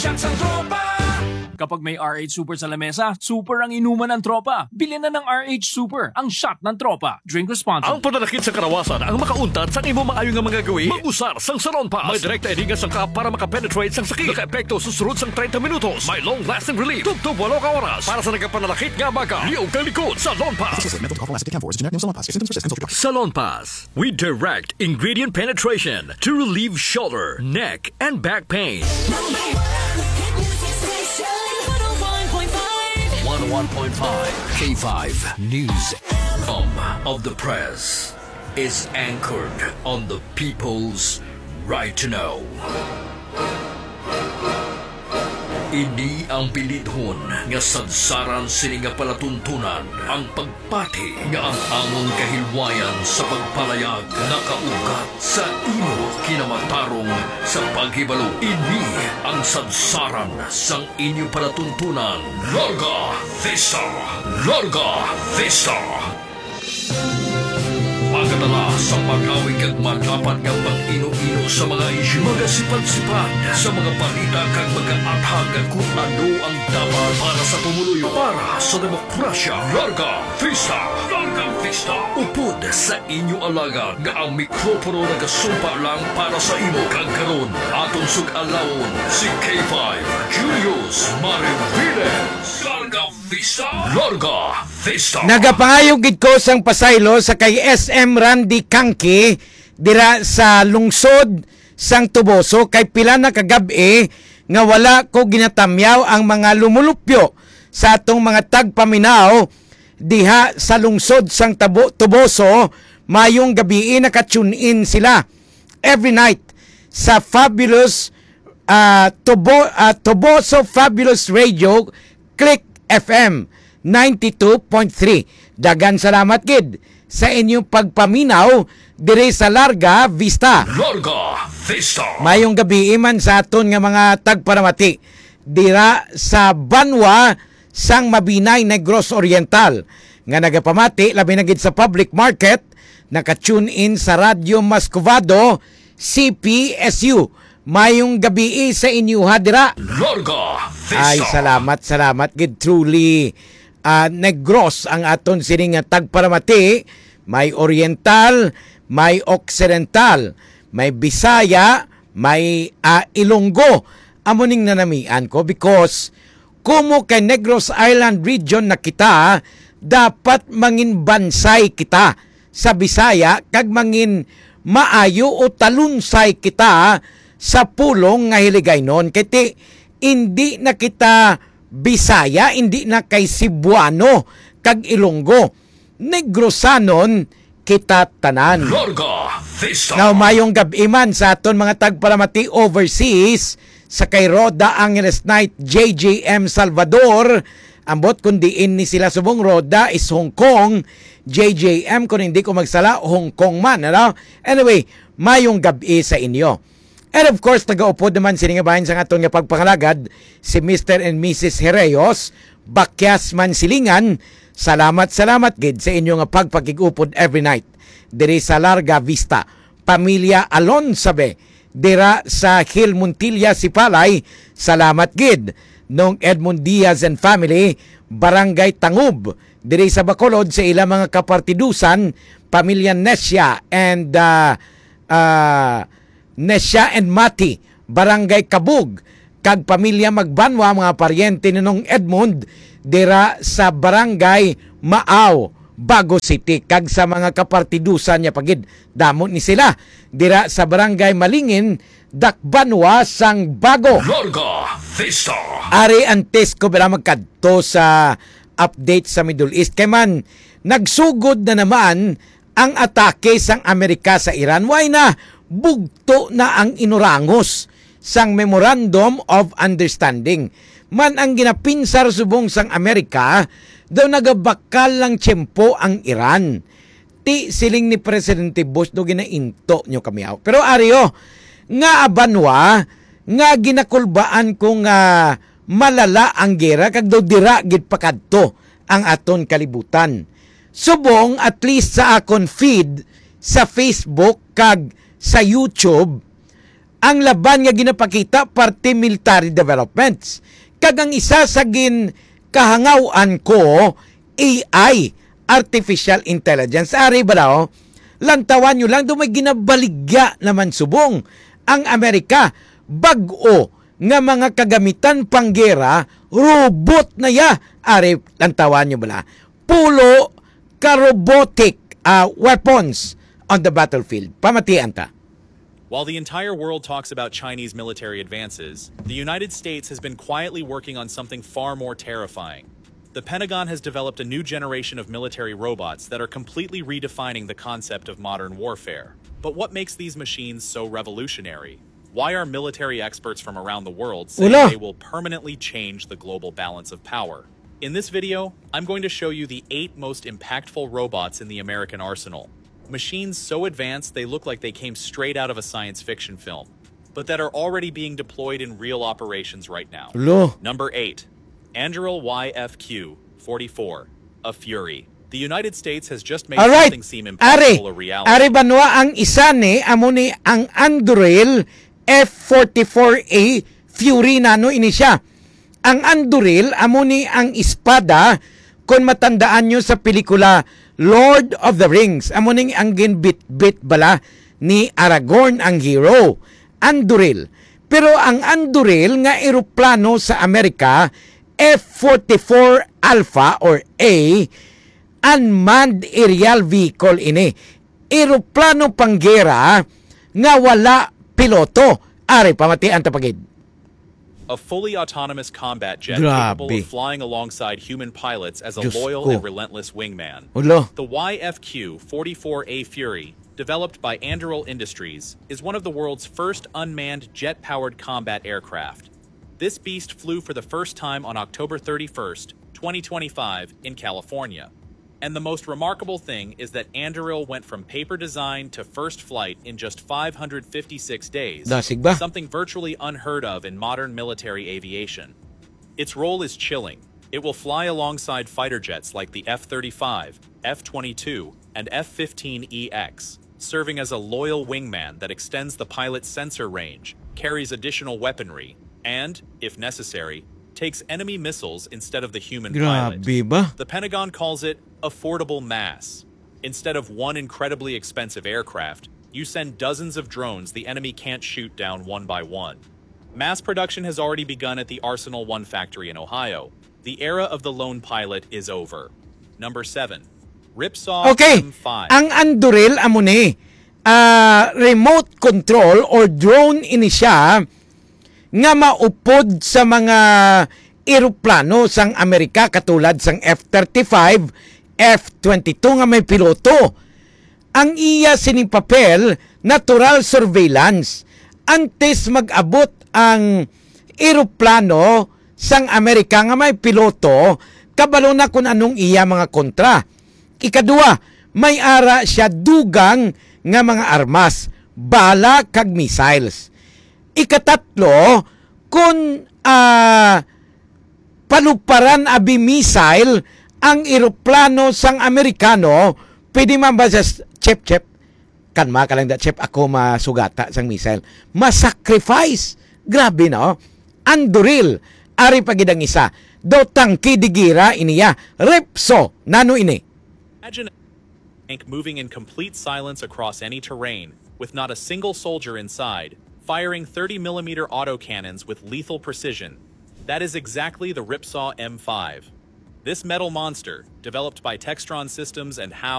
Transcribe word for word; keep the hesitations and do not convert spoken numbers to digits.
shots ang tropa. Kapag may R H Super sa lamesa, super ang inuman ng tropa. Bilhin na ng R H Super, ang shot ng tropa. Drink responsibly. Ang pananakit sa karawasan, ang makauntat sa imo maayo nga mga gawi, mag-usar sang Salon Pass. May direkta edingan sang ka para makapenetrate sang sakit. Naka-epekto susunod sang thirty minutos. May long-lasting relief. Tugtog walo ka oras. Para sa nagkapananakit nga baga. Liog kang likod. Salon Pass. Salon Pass. We direct ingredient penetration to relieve shoulder, neck, and back pain. one oh one point five K five News. Home of the press is anchored on the people's right to know. Ini ang pilidhon nga sadsaran sini nga palatuntunan ang pagpati nga ang among kahilwayan sa pagpalayag nakaugat sa imo kinamatarong sa paghibalo. Ini ang sadsaran sang inyo palatuntunan. Larga Vista! Larga Vista! Pagkatala sa pag-awig at magapat ng pag-ino-ino sa mga isyu, magasipad-sipad sa mga balita kag mag-aathag kung ano ang dapat para sa pumuluyo, para sa demokrasya. Larga Vista! Larga Vista! Upod sa inyo alaga nga ang mikropono nagasumpa lang para sa imo kag karon atong sug-alawon si K five Julius Mariviles. Larga Vista! Larga Vista! Nagapangayog gid ko sang pasaylo sa kay S M Randy Kangki dira sa lungsod sang Tuboso kay pila na kagabi nga wala ko ginatamyaw ang mga lumulupyo sa atong mga tagpaminaw diha sa lungsod sang Tabo, Tuboso. Mayong gabi naka-tune in sila every night sa Fabulous uh, Tubo, uh, Tuboso Fabulous Radio Click F M ninety-two point three. Dagan salamat gid sa inyong pagpaminaw dire sa Larga Vista. Larga Vista. Mayong gabi man sa aton nga mga tagparamati dira sa Banwa sang Mabinay, Negros Oriental nga nagapamati labi na gid sa public market, naka-tune in sa Radyo Mascovado C P S U. Mayong gabi sa inyo ha dira. Larga Vista. Ay salamat salamat gid truly. Uh, Negros ang aton sining nga tagparamati. May Oriental, may Occidental, may Bisaya, may uh, Ilonggo. Amuning nanamian ko because kumo kay Negros Island region na kita, dapat mangin bansay kita sa Bisaya kag mangin maayo o talunsay kita sa pulong nga hiligaynon. Kiti hindi na kita Bisaya, hindi na kay Cebuano kag Ilonggo. Negrosanon kita tanan. Larga Vista. Now mayong gabi man sa aton mga tagparamati overseas sa kay Roda Angeles Night J J M Salvador. Ambot kundi in ni sila subong Roda is Hong Kong, J J M kung hindi ko magsala Hong Kong man, ano? Anyway, mayong gabi sa inyo. And of course, taga-upod naman siningabahin sa aton nga pagpangalagad si Mister and Missus Herreos, Bakyas Mansilingan. Salamat, salamat gid sa inyo nga pagpakigupod every night diri sa Larga Vista. Pamilya Alonsabe dira sa Hill Montilla, Sipalay. Salamat gid nung Edmund Diaz and family, Barangay Tangub diri sa Bacolod sa ilang mga kapartidusan, Pamilya Nesya and uh, uh, Nesya and Mati, Barangay Kabug, kag Pamilya Magbanwa, mga paryente ninong Edmund dira sa Barangay Maaw, Bago City, kag sa mga kapartidusan niya pagid damon ni sila dira sa Barangay Malingin, Dakbanwa sang Bago. Larga Vista. Ari antes ko bila magkadto sa update sa Middle East kay man nagsugod na naman ang atake sang Amerika sa Iran. Why na bugto na ang inurangos sang Memorandum of Understanding. Man ang ginapinsar subong sang Amerika, daw nagabakal lang tiyempo ang Iran. Ti siling ni Presidente Bush do ginainto nyo kami. Pero ariyo, nga abanwa, nga ginakulbaan kung uh, malala ang gera, kag daw dira gid pakadto ang aton kalibutan. Subong at least sa akon feed sa Facebook kag sa YouTube, ang laban nga ginapakita parte military developments. Kag ang isa sa gin kahangawan ko, A I, artificial intelligence. Ari ba daw? Lantawan nyo lang, dumay ginabaligya naman subong ang Amerika. Bag-o nga mga kagamitan panggera, robot na ya. Ari, lantawan nyo bala. Pulo ka-robotic uh, weapons on the battlefield. Pamatian ta. While the entire world talks about Chinese military advances, the United States has been quietly working on something far more terrifying. The Pentagon has developed a new generation of military robots that are completely redefining the concept of modern warfare. But what makes these machines so revolutionary? Why are military experts from around the world saying Ula. they will permanently change the global balance of power? In this video, I'm going to show you the eight most impactful robots in the American arsenal. Machines so advanced they look like they came straight out of a science fiction film, but that are already being deployed in real operations right now. Lo. Number eight. Anduril Y F Q forty-four, a Fury. The United States has just made Alright. something seem Ari, impossible a reality. Ari banwa ang isa ni, amo ni ang Anduril F forty-four A Fury nano ini siya. Ang Anduril, amo ni ang espada, kung matandaan nyo sa pelikula Lord of the Rings, amo ning ang ginbit-bit bala ni Aragorn ang hero, Anduril. Pero ang Anduril nga eroplano sa Amerika, F forty-four Alpha or A, unmanned aerial vehicle ini. Eroplano panggera nga wala piloto. Ari, pamatian tapagid. A fully autonomous combat jet Grabe. capable of flying alongside human pilots as a Diyos loyal ko. and relentless wingman. Ulo. The Y F Q forty-four A Fury, developed by Anduril Industries, is one of the world's first unmanned jet-powered combat aircraft. This beast flew for the first time on October thirty-first, twenty twenty-five in California. And the most remarkable thing is that Anduril went from paper design to first flight in just five hundred fifty-six days, Dasig ba? something virtually unheard of in modern military aviation. Its role is chilling. It will fly alongside fighter jets like the F thirty-five, F twenty-two, and F fifteen E X, serving as a loyal wingman that extends the pilot's sensor range, carries additional weaponry, and, if necessary, takes enemy missiles instead of the human pilot. Grabe ba? The Pentagon calls it affordable mass. Instead of one incredibly expensive aircraft, you send dozens of drones the enemy can't shoot down one by one. Mass production has already begun at the Arsenal One factory in Ohio. The era of the lone pilot is over. Number seven. Ripsaw Okay, M five. ang Anduril amo ni uh, remote control or drone ini siya nga maupod sa mga eroplano sang Amerika katulad sang F thirty-five, F twenty-two nga may piloto. Ang iya sining papel, natural surveillance. Antes mag-abot ang eroplano sang Amerika nga may piloto, kabalo na kung anong iya mga kontra. Ikadua, may ara siya dugang nga mga armas, bala kag missiles. Ikatatlo, kung uh, paluparan abi missile ang eroplano sang Amerikano, pwede man ba sa chep chep kanma ka lang da chep ako masugata sang missile, masacrifice. Grabe no. Anduril ari pagidang isa do tangki digira iniya Ripso nano ini. Imagine a tank moving in complete silence across any terrain, with not a single soldier inside, firing thirty millimeter autocannons with lethal precision. That is exactly the Ripsaw M five. This metal monster, developed by Textron Systems and H A O